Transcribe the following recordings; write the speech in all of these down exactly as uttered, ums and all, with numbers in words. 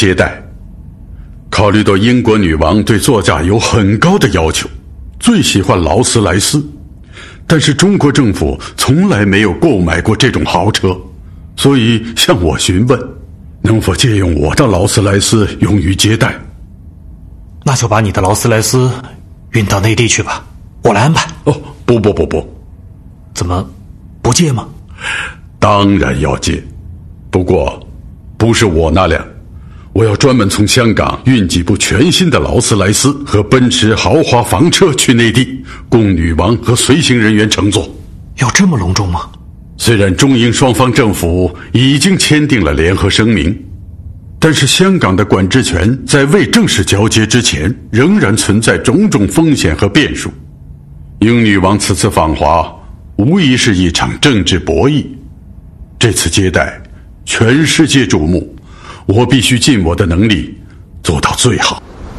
接待。考虑到英国女王对座驾有很高的要求，最喜欢劳斯莱斯，但是中国政府从来没有购买过这种豪车，所以向我询问能否借用我的劳斯莱斯用于接待。 那就把你的劳斯莱斯运到内地去吧，我来安排。 哦，不不不不， 怎么不借吗？ 当然要借，不过不是我那辆，我要专门从香港运几部全新的劳斯莱斯和奔驰豪华房车去内地，供女王和随行人员乘坐。 要这么隆重吗？ 虽然中英双方政府已经签订了联合声明，但是香港的管制权在未正式交接之前仍然存在种种风险和变数。英女王此次访华无疑是一场政治博弈，这次接待全世界瞩目，我必须尽我的能力做到最好。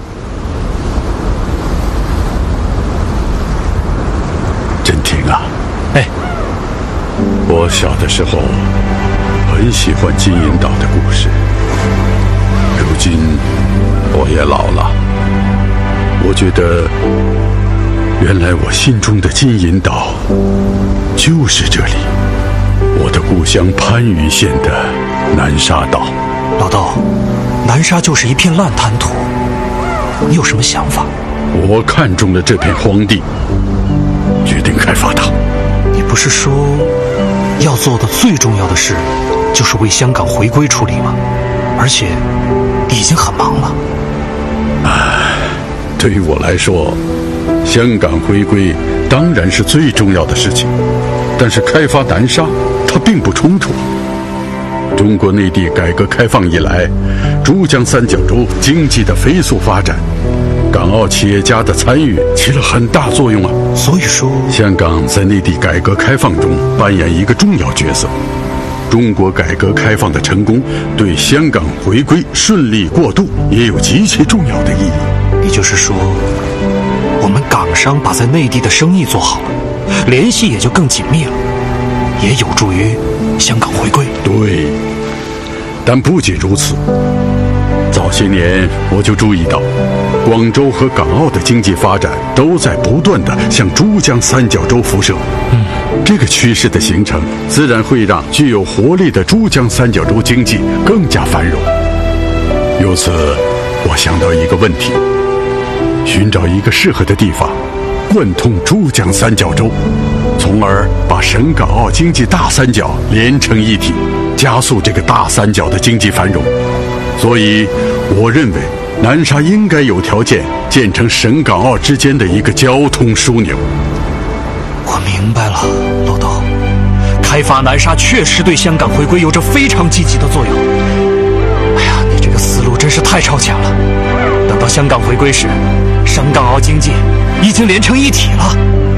振廷啊， 哎， 我小的时候很喜欢金银岛的故事，如今我也老了，我觉得原来我心中的金银岛就是这里，我的故乡番禺县的南沙岛。 老豆，南沙就是一片烂滩土，你有什么想法？ 我看中了这片荒地，决定开发它。 你不是说要做的最重要的事就是为香港回归出力吗？而且已经很忙了。 唉，对于我来说，香港回归当然是最重要的事情，但是开发南沙它并不冲突。中国内地改革开放以来，珠江三角洲经济的飞速发展，港澳企业家的参与起了很大作用啊。 所以说， 香港在内地改革开放中扮演一个重要角色。中国改革开放的成功对香港回归顺利过渡也有极其重要的意义。 也就是说，我们港商把在内地的生意做好了，联系也就更紧密了，也有助于香港回归。 对，但不仅如此，早些年我就注意到，广州和港澳的经济发展都在不断地向珠江三角洲辐射。 嗯， 这个趋势的形成，自然会让具有活力的珠江三角洲经济更加繁荣。由此，我想到一个问题：寻找一个适合的地方，贯通珠江三角洲，从而把省港澳经济大三角连成一体，加速这个大三角的经济繁荣。所以，我认为南沙应该有条件建成省港澳之间的一个交通枢纽。 我明白了，老豆，开发南沙确实对香港回归有着非常积极的作用。哎呀，你这个思路真是太超前了。等到香港回归时，省港澳经济已经连成一体了。